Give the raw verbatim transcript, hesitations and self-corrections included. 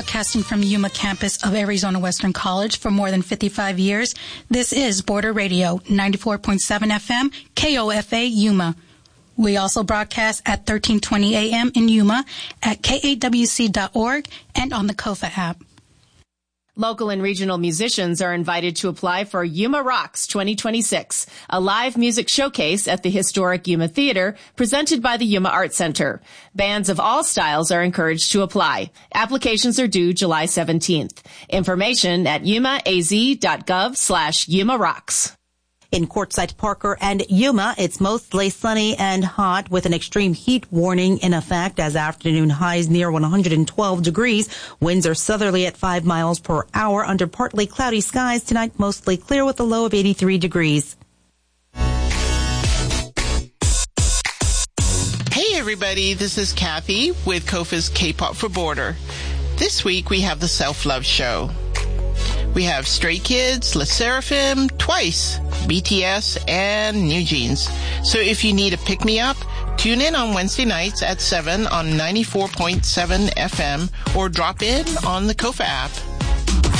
Broadcasting from Yuma campus of Arizona Western College for more than fifty-five years, this is Border Radio, ninety-four point seven F M, K O F A, Yuma. We also broadcast at thirteen twenty A M in Yuma, at K A W C dot org, and on the Kofa app. Local and regional musicians are invited to apply for Yuma Rocks twenty twenty-six, a live music showcase at the historic Yuma Theater presented by the Yuma Art Center. Bands of all styles are encouraged to apply. Applications are due July seventeenth. Information at yumaaz.gov slash Yuma Rocks. In Quartzsite, Parker, and Yuma, it's mostly sunny and hot with an extreme heat warning in effect as afternoon highs near one hundred twelve degrees. Winds are southerly at five miles per hour under partly cloudy skies. Tonight, mostly clear with a low of eighty-three degrees. Hey, everybody. This is Kathy with Kofa's K-Pop for Border. This week, we have the Self-Love Show. We have Stray Kids, LE SSERAFIM, Twice, B T S, and New Jeans. So if you need a pick-me-up, tune in on Wednesday nights at seven on ninety-four point seven F M or drop in on the Kofa app.